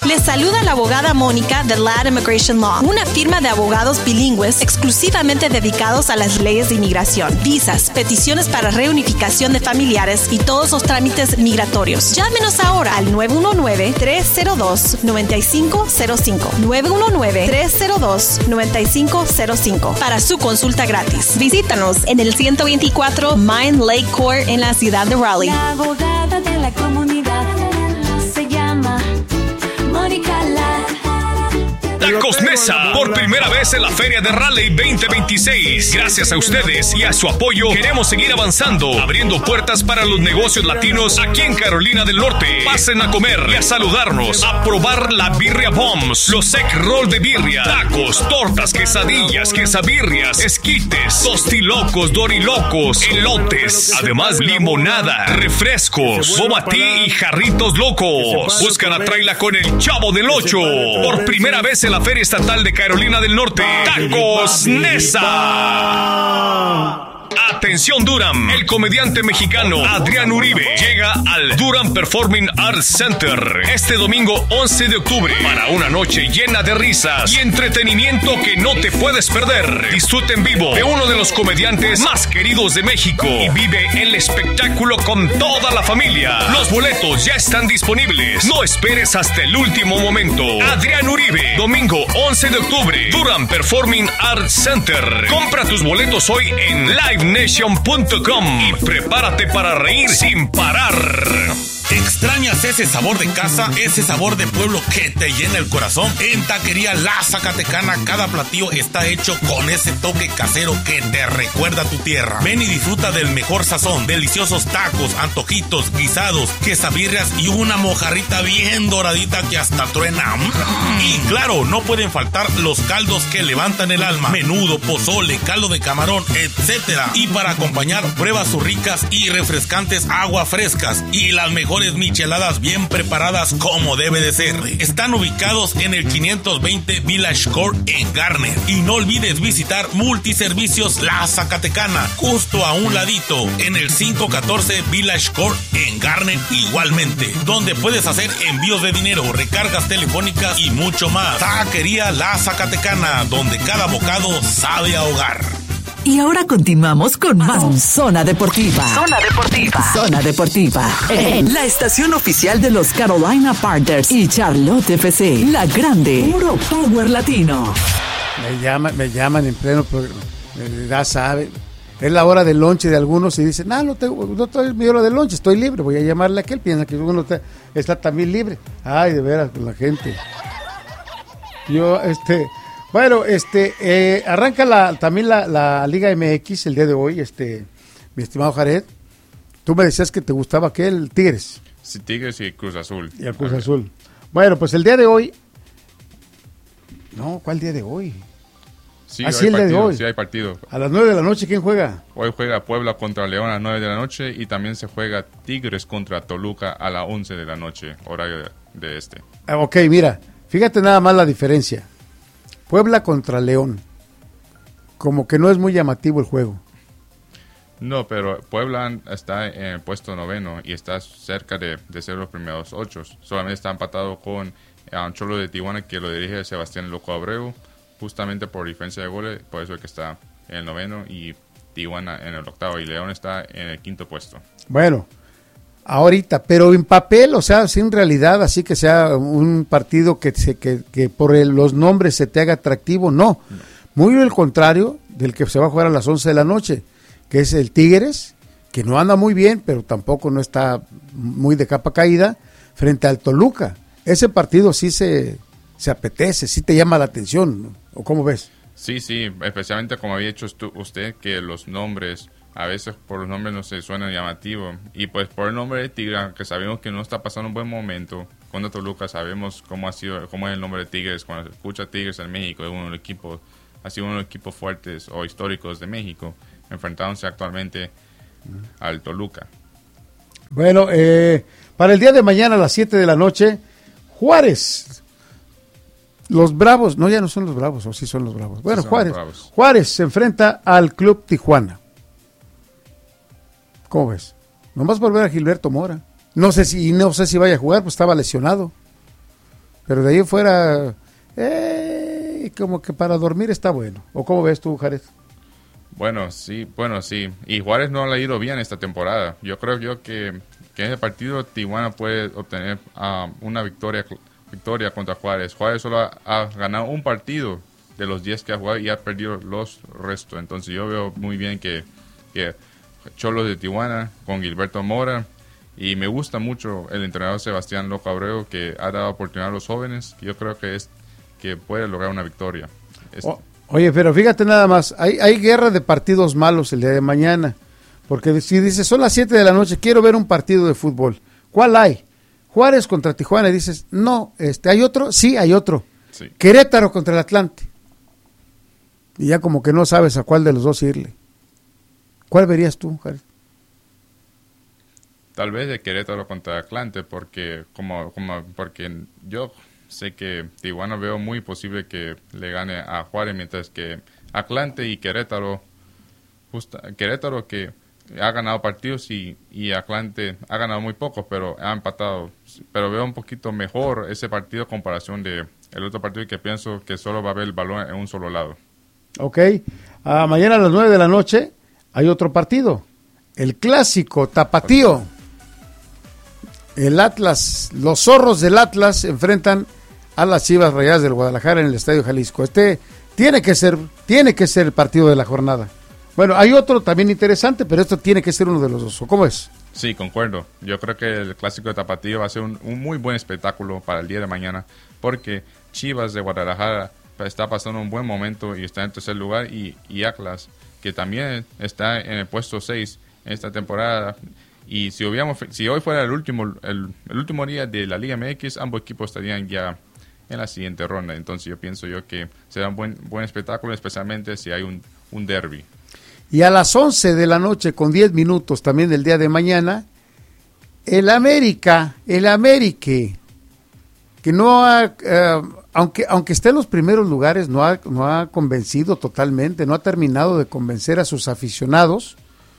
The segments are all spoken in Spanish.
Les saluda la abogada Mónica de Ladd Immigration Law, una firma de abogados bilingües exclusivamente dedicados a las leyes de inmigración, visas, peticiones para reunificación de familiares y todos los trámites migratorios. Llámenos ahora al 919-302-9505. 919-302-9505 para su consulta gratis. Visítanos en el 124 Mine Lake Court en la ciudad de Raleigh. La abogada de la comunidad se llama Mónica Ladd. Tacos Mesa, por primera vez en la Feria de Raleigh 2026. Gracias a ustedes y a su apoyo, queremos seguir avanzando, abriendo puertas para los negocios latinos aquí en Carolina del Norte. Pasen a comer y a saludarnos, a probar la birria bombs, los egg roll de birria, tacos, tortas, quesadillas, quesabirrias, esquites, tostilocos, dorilocos, elotes, además limonada, refrescos, boba tea y jarritos locos. Buscan a Traila con el Chavo del Ocho. Por primera vez en la Feria Estatal de Carolina del Norte, Tacos Nesa. Atención Durham, el comediante mexicano Adrián Uribe llega al Durham Performing Arts Center este domingo 11 de octubre para una noche llena de risas y entretenimiento que no te puedes perder. Disfruta en vivo de uno de los comediantes más queridos de México y vive el espectáculo con toda la familia. Los boletos ya están disponibles. No esperes hasta el último momento. Adrián Uribe, domingo 11 de octubre, Durham Performing Arts Center. Compra tus boletos hoy en livenation.com y prepárate para reír sin parar. ¿Extrañas ese sabor de casa, ese sabor de pueblo que te llena el corazón? En Taquería La Zacatecana cada platillo está hecho con ese toque casero que te recuerda a tu tierra. Ven y disfruta del mejor sazón, deliciosos tacos, antojitos, guisados, quesabirrias y una mojarrita bien doradita que hasta truena. Y claro, no pueden faltar los caldos que levantan el alma: menudo, pozole, caldo de camarón, etcétera. Y para acompañar, prueba sus ricas y refrescantes aguas frescas y las mejores micheladas bien preparadas como debe de ser. Están ubicados en el 520 Village Court en Garner. Y no olvides visitar Multiservicios La Zacatecana, justo a un ladito, en el 514 Village Court en Garner igualmente, donde puedes hacer envíos de dinero, recargas telefónicas y mucho más. Taquería La Zacatecana, donde cada bocado sabe a hogar. Y ahora continuamos con más Zona Deportiva. Zona Deportiva. Zona Deportiva. En la estación oficial de los Carolina Panthers y Charlotte FC. La grande. Puro Power Latino. Me llaman en pleno programa. Ya saben. Es la hora del lonche de algunos y dicen, no estoy mi hora del lonche, estoy libre. Voy a llamarle a aquel. Piensa que uno está también libre. Ay, de veras, con la gente. Bueno, arranca también la Liga MX el día de hoy, mi estimado Jared. Tú me decías que te gustaba aquel Tigres. Sí, Tigres y Cruz Azul. Y el Cruz Azul. Bueno, pues el día de hoy. No, ¿cuál día de hoy? Sí, el día de hoy. Sí, hay partido. A las 9 de la noche, ¿quién juega? Hoy juega Puebla contra León a las 9 de la noche y también se juega Tigres contra Toluca a las 11 de la noche, horario de este. Ok, mira, fíjate nada más la diferencia. Puebla contra León. Como que no es muy llamativo el juego. No, pero Puebla está en el puesto 9 y está cerca de ser los primeros 8. Solamente está empatado con Cholo de Tijuana, que lo dirige Sebastián Loco Abreu, justamente por diferencia de goles, por eso es que está en el 9 y Tijuana en el 8 y León está en el 5º puesto. Bueno, ahorita, pero en papel, o sea, sin realidad, así que sea un partido que por los nombres se te haga atractivo, no. Muy al contrario del que se va a jugar a las 11 de la noche, que es el Tigres, que no anda muy bien, pero tampoco no está muy de capa caída, frente al Toluca. Ese partido sí se apetece, sí te llama la atención, ¿no? ¿O cómo ves? Sí, especialmente como había dicho usted, que los nombres... A veces por los nombres no se suena llamativo. Y pues por el nombre de Tigre, que sabemos que no está pasando un buen momento, cuando Toluca sabemos cómo es el nombre de Tigres. Cuando se escucha Tigres en México, es uno de los equipos, ha sido uno de los equipos fuertes o históricos de México, enfrentándose actualmente al Toluca. Bueno, para el día de mañana a las 7 de la noche, Juárez. Los Bravos, no, ya no son los Bravos, o sí son los Bravos. Bueno, sí, Juárez se enfrenta al Club Tijuana. ¿Cómo ves? Nomás volver a Gilberto Mora. No sé si vaya a jugar, pues estaba lesionado. pero de ahí fuera, como que para dormir está bueno. ¿O cómo ves tú, Jared? Bueno, sí. Y Juárez no le ha ido bien esta temporada. Yo creo que en ese partido Tijuana puede obtener una victoria contra Juárez. Juárez solo ha ganado un partido de los 10 que ha jugado y ha perdido los restos. Entonces yo veo muy bien que Cholos de Tijuana con Gilberto Mora, y me gusta mucho el entrenador Sebastián Loco Abreu, que ha dado oportunidad a los jóvenes. Yo creo que puede lograr una victoria. Oye, pero fíjate nada más, hay guerra de partidos malos el día de mañana, porque si dices son las 7 de la noche, quiero ver un partido de fútbol, ¿cuál hay? Juárez contra Tijuana, y dices, no, ¿hay otro? Sí, hay otro. Sí. Querétaro contra el Atlante. Y ya como que no sabes a cuál de los dos irle. ¿Cuál verías tú, Jared? Tal vez de Querétaro contra Atlante, porque porque yo sé que Tijuana veo muy posible que le gane a Juárez, mientras que Atlante y Querétaro que ha ganado partidos y Atlante ha ganado muy pocos, pero ha empatado. Pero veo un poquito mejor ese partido en comparación de el otro partido, que pienso que solo va a haber el balón en un solo lado. Ok, mañana a las 9 de la noche hay otro partido, el clásico tapatío. El Atlas, los zorros del Atlas enfrentan a las Chivas Rayadas del Guadalajara en el Estadio Jalisco. Tiene que ser el partido de la jornada. Bueno, hay otro también interesante, pero esto tiene que ser uno de los dos. ¿Cómo es? Sí, concuerdo. Yo creo que el clásico de tapatío va a ser un muy buen espectáculo para el día de mañana, porque Chivas de Guadalajara está pasando un buen momento y está en tercer lugar, y Atlas, que también está en el puesto 6 en esta temporada. Y si hoy fuera el último día de la Liga MX, ambos equipos estarían ya en la siguiente ronda. Entonces yo pienso que será un buen espectáculo, especialmente si hay un derbi. Y a las 11 de la noche con 10 minutos también del día de mañana, el América, que no ha, aunque esté en los primeros lugares, no ha convencido totalmente, no ha terminado de convencer a sus aficionados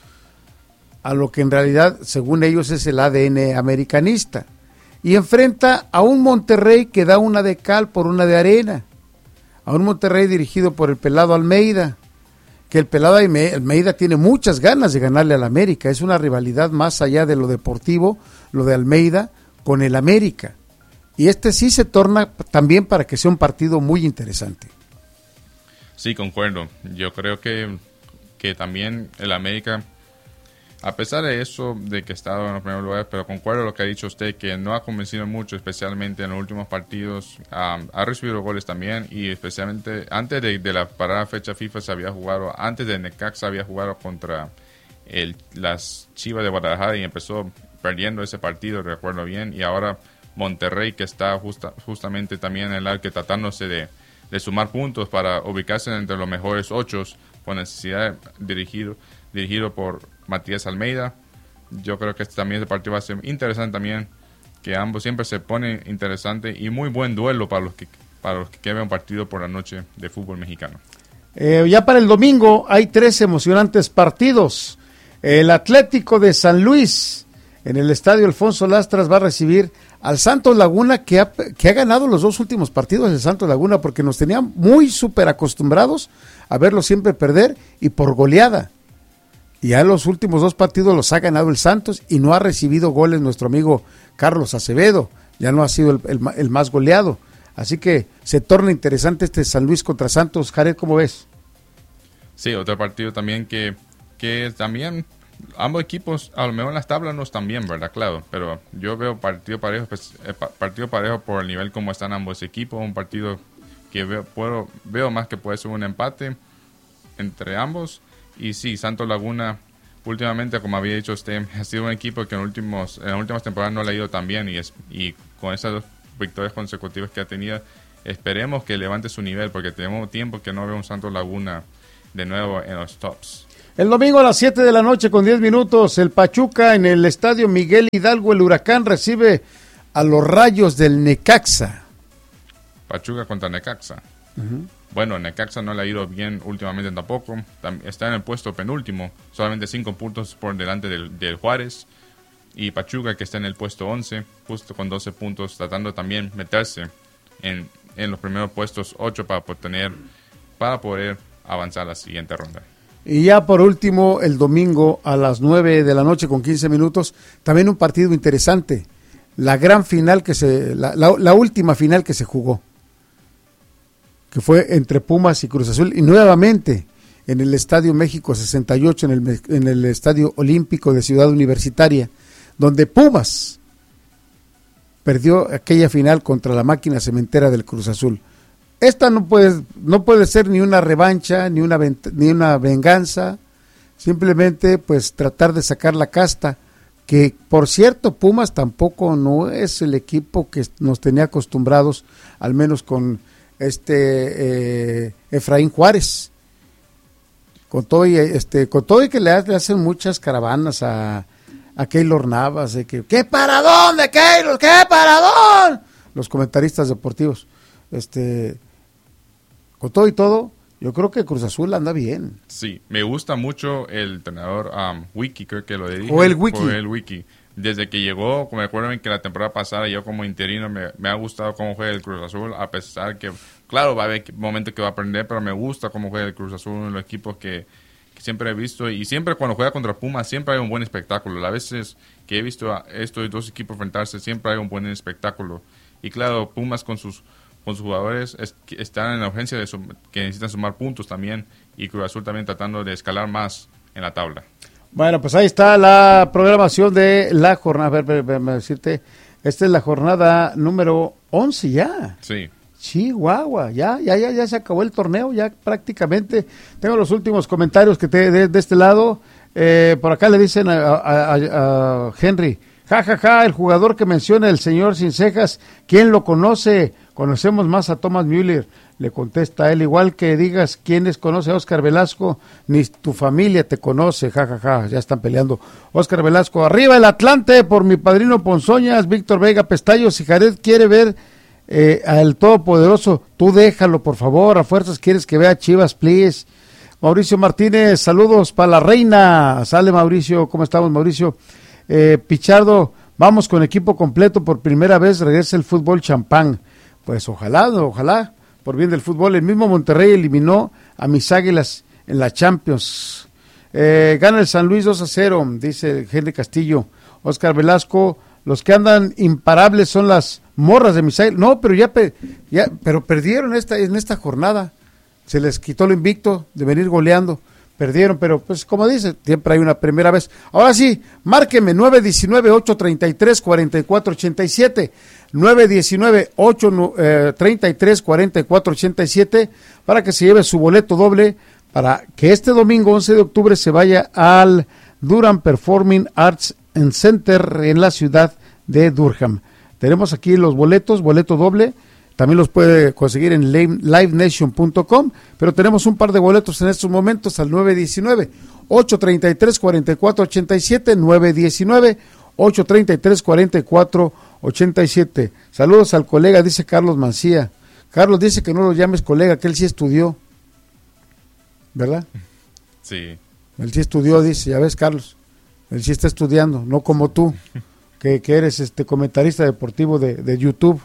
a lo que en realidad, según ellos, es el ADN americanista. Y enfrenta a un Monterrey que da una de cal por una de arena. A un Monterrey dirigido por el Pelado Almeida, que el Pelado Almeida tiene muchas ganas de ganarle al América. Es una rivalidad más allá de lo deportivo, lo de Almeida con el América. Y sí se torna también para que sea un partido muy interesante. Sí, concuerdo. Yo creo que también el América, a pesar de eso, de que ha estado en los primeros lugares, pero concuerdo lo que ha dicho usted, que no ha convencido mucho, especialmente en los últimos partidos. Ha recibido goles también, y especialmente antes de la parada fecha FIFA se había jugado, antes de Necaxa había jugado contra las Chivas de Guadalajara y empezó perdiendo ese partido, recuerdo bien, y ahora Monterrey, que está justamente también en el arque tratándose de sumar puntos para ubicarse entre los mejores 8, con necesidad dirigido por Matías Almeida. Yo creo que también este partido va a ser interesante también, que ambos siempre se ponen interesante y muy buen duelo para los que quieren un partido por la noche de fútbol mexicano. Ya para el domingo hay 3 emocionantes partidos. El Atlético de San Luis en el Estadio Alfonso Lastras va a recibir al Santos Laguna, que ha ganado los 2 últimos partidos el Santos Laguna, porque nos tenían muy súper acostumbrados a verlo siempre perder y por goleada. Y ya los últimos 2 partidos los ha ganado el Santos y no ha recibido goles nuestro amigo Carlos Acevedo, ya no ha sido el más goleado. Así que se torna interesante este San Luis contra Santos. Jared, ¿cómo ves? Sí, otro partido también que también ambos equipos, a lo mejor en las tablas no están bien, ¿verdad? Claro, pero yo veo partido parejo por el nivel como están ambos equipos, un partido que veo más que puede ser un empate entre ambos. Y sí, Santos Laguna, últimamente, como había dicho usted, ha sido un equipo que en las últimas temporadas no le ha ido tan bien, y con esas 2 victorias consecutivas que ha tenido, esperemos que levante su nivel, porque tenemos tiempo que no veo un Santos Laguna de nuevo en los tops. El domingo a las 7 de la noche con 10 minutos, el Pachuca en el Estadio Miguel Hidalgo, el Huracán recibe a los Rayos del Necaxa. Pachuca contra Necaxa. Bueno, Necaxa no le ha ido bien últimamente tampoco. Está en el puesto penúltimo, solamente 5 puntos por delante del Juárez. Y Pachuca, que está en el puesto 11, justo con 12 puntos, tratando también meterse en los primeros puestos 8 para poder avanzar a la siguiente ronda. Y ya por último, el domingo a las 9 de la noche con 15 minutos, también un partido interesante. La gran final la última final que se jugó, que fue entre Pumas y Cruz Azul, y nuevamente en el Estadio México 68, en el Estadio Olímpico de Ciudad Universitaria, donde Pumas perdió aquella final contra la máquina cementera del Cruz Azul. Esta no puede ser ni una revancha, ni una venganza, simplemente pues tratar de sacar la casta, que por cierto Pumas tampoco no es el equipo que nos tenía acostumbrados, al menos con Efraín Juárez, con todo y que le hacen muchas caravanas a Keylor Navas, de que ¿qué paradón de Keylor? ¿Qué paradón? Los comentaristas deportivos, con todo y todo, yo creo que Cruz Azul anda bien. Sí, me gusta mucho el entrenador Wiki, creo que lo dije. O el Wiki. Desde que llegó, me acuerdo que la temporada pasada yo como interino me ha gustado cómo juega el Cruz Azul, a pesar que, claro, va a haber momentos que va a aprender, pero me gusta cómo juega el Cruz Azul, uno de los equipos que siempre he visto, y siempre cuando juega contra Pumas siempre hay un buen espectáculo. Las veces que he visto a estos dos equipos enfrentarse siempre hay un buen espectáculo. Y claro, Pumas con sus jugadores están en la urgencia que necesitan sumar puntos también, y Cruz Azul también tratando de escalar más en la tabla. Bueno, pues ahí está la programación de la jornada. A ver, decirte, esta es la jornada número 11 ya. Sí. Chihuahua, ya se acabó el torneo, ya prácticamente. Tengo los últimos comentarios que de este lado. Por acá le dicen a Henry, el jugador que menciona el señor Sin Cejas, ¿quién lo conoce? Conocemos más a Thomas Müller. Le contesta él, igual que digas quiénes conoce a Óscar Velasco, ni tu familia te conoce, ya están peleando. Óscar Velasco, arriba el Atlante por mi padrino Ponzoñas, Víctor Vega Pestaños, si Jared quiere ver al Todopoderoso, tú déjalo por favor, a fuerzas quieres que vea Chivas, please. Mauricio Martínez, saludos para la reina, sale Mauricio, ¿cómo estamos Mauricio? Pichardo, vamos con equipo completo, por primera vez regresa el fútbol champán, pues ojalá, por bien del fútbol. El mismo Monterrey eliminó a mis Águilas en la Champions. Gana el San Luis 2-0, dice Henry Castillo. Óscar Velasco, los que andan imparables son las morras de mis Águilas. No, pero pero perdieron en esta jornada. Se les quitó lo invicto de venir goleando. Perdieron, pero pues como dice, siempre hay una primera vez. Ahora sí, márqueme 919-833-4487, 919-833-4487 para que se lleve su boleto doble para que este domingo 11 de octubre se vaya al Durham Performing Arts Center en la ciudad de Durham. Tenemos aquí los boleto doble. También los puede conseguir en livenation.com, pero tenemos un par de boletos en estos momentos al 919-833-4487, 919-833-4487. Saludos al colega, dice Carlos Mancía. Carlos dice que no lo llames colega, que él sí estudió, ¿verdad? Sí. Él sí estudió, dice, ya ves Carlos, él sí está estudiando, no como tú, que eres comentarista deportivo de YouTube.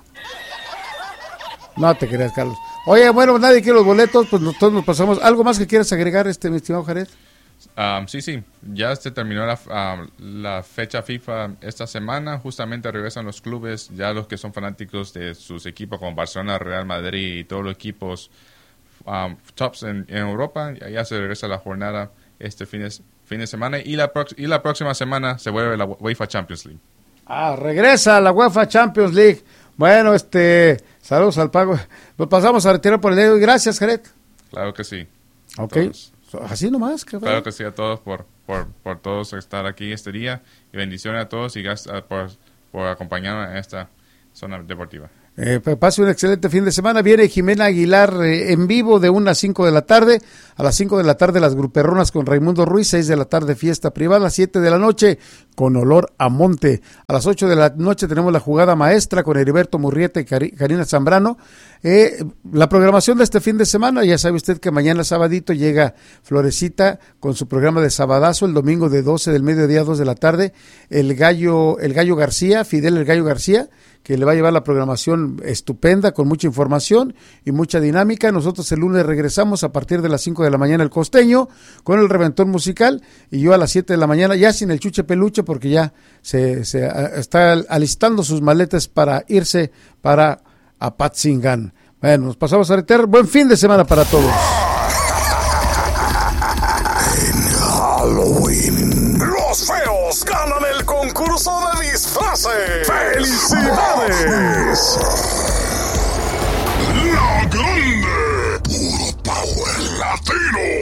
No te creas, Carlos. Oye, bueno, nadie quiere los boletos, pues nosotros nos pasamos. ¿Algo más que quieras agregar, mi estimado Jared? Sí. Ya se terminó la fecha FIFA esta semana. Justamente regresan los clubes, ya los que son fanáticos de sus equipos como Barcelona, Real Madrid y todos los equipos tops en Europa. Ya se regresa la jornada este fin de semana. Y la próxima semana se vuelve la UEFA Champions League. Regresa la UEFA Champions League. Bueno, saludos al pago. Nos pasamos a retirar por el dedo. Gracias, Jared. Claro que sí. Ok. Así nomás. Claro que sí, a todos por todos estar aquí este día. Y bendiciones a todos y gracias por acompañarnos en esta zona deportiva. Pase un excelente fin de semana. Viene Jimena Aguilar en vivo de 1 a 5 de la tarde. A las 5 de la tarde las gruperronas con Raimundo Ruiz. 6 de la tarde fiesta privada. A las 7 de la noche con olor a monte. A las 8 de la noche tenemos la jugada maestra con Heriberto Murrieta y Karina Zambrano. La programación de este fin de semana, ya sabe usted que mañana sabadito llega Florecita con su programa de Sabadazo, el domingo de 12 del mediodía a 2 de la tarde. El gallo García, Fidel el Gallo García, que le va a llevar la programación estupenda, con mucha información y mucha dinámica. Nosotros el lunes regresamos a partir de las 5 de la mañana el Costeño, con el Reventón Musical, y yo a las 7 de la mañana, ya sin el Chuche Peluche, porque ya se está alistando sus maletas para irse para Apatzingán. Bueno, nos pasamos a reiterar. Buen fin de semana para todos. Halloween, los feos ganan el concurso de disfraces. ¡Felicidades! La Grande, puro power latino.